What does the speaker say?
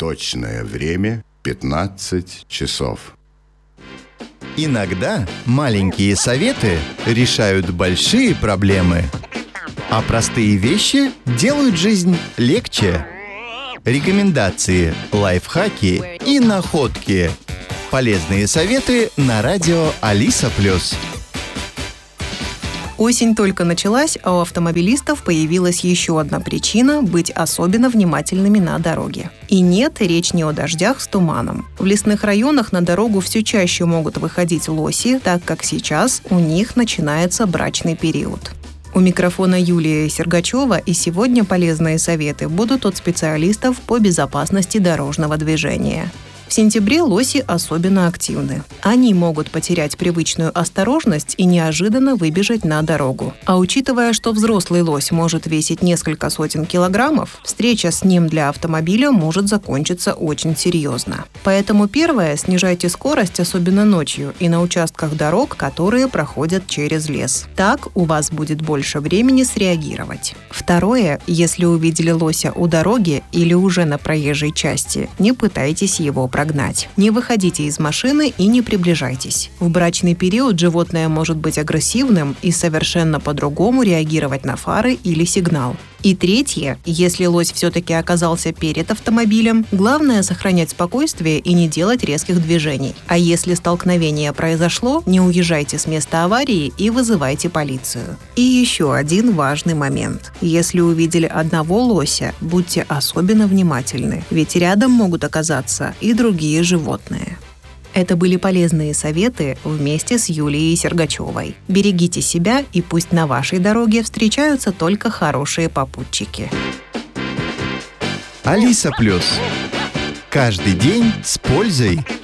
Точное время 15 часов. Иногда маленькие советы решают большие проблемы, а простые вещи делают жизнь легче. Рекомендации, лайфхаки и находки. Полезные советы на радио Алиса+. Осень только началась, а у автомобилистов появилась еще одна причина быть особенно внимательными на дороге. И нет, речь не о дождях с туманом. В лесных районах на дорогу все чаще могут выходить лоси, так как сейчас у них начинается брачный период. У микрофона Юлия Сергачева, и сегодня полезные советы будут от специалистов по безопасности дорожного движения. В сентябре лоси особенно активны. Они могут потерять привычную осторожность и неожиданно выбежать на дорогу. А учитывая, что взрослый лось может весить несколько сотен килограммов, встреча с ним для автомобиля может закончиться очень серьезно. Поэтому первое – снижайте скорость, особенно ночью, и на участках дорог, которые проходят через лес. Так у вас будет больше времени среагировать. Второе – если увидели лося у дороги или уже на проезжей части, не пытайтесь его прогнать. Не выходите из машины и не приближайтесь. В брачный период животное может быть агрессивным и совершенно по-другому реагировать на фары или сигнал. И третье, если лось все-таки оказался перед автомобилем, главное сохранять спокойствие и не делать резких движений. А если столкновение произошло, не уезжайте с места аварии и вызывайте полицию. И еще один важный момент. Если увидели одного лося, будьте особенно внимательны, ведь рядом могут оказаться и другие животные. Это были полезные советы вместе с Юлией Сергачевой. Берегите себя, и пусть на вашей дороге встречаются только хорошие попутчики. Алиса+. Каждый день с пользой.